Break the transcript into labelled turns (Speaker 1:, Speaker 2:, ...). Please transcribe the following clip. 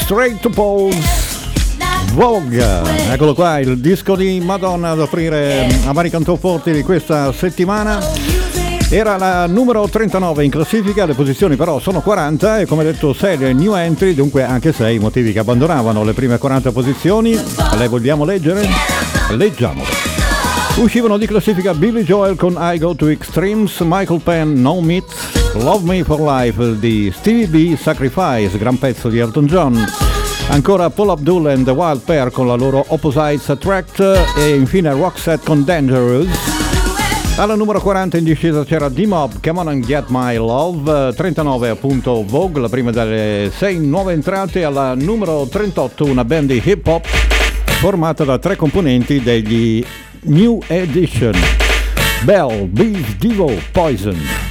Speaker 1: Straight to Pose, Vogue. Eccolo qua, il disco di Madonna ad offrire American Top 40 di questa settimana. Era la numero 39 in classifica, le posizioni però sono 40 e come detto 6 new entry, dunque anche 6 motivi che abbandonavano le prime 40 posizioni. Le vogliamo leggere? Leggiamole. Uscivano di classifica Billy Joel con I Go to Extremes, Michael Penn No Meat, Love Me for Life di Stevie B, Sacrifice, gran pezzo di Elton John. Ancora Paul Abdul and the Wild Pair con la loro Opposites Attract e infine Roxette con Dangerous. Alla numero 40 in discesa c'era D-Mob, Come On and Get My Love, 39 appunto Vogue, la prima delle 6 nuove entrate. Alla numero 38 una band di hip hop formata da 3 componenti degli New Edition, Bell, Beef, Devo, Poison.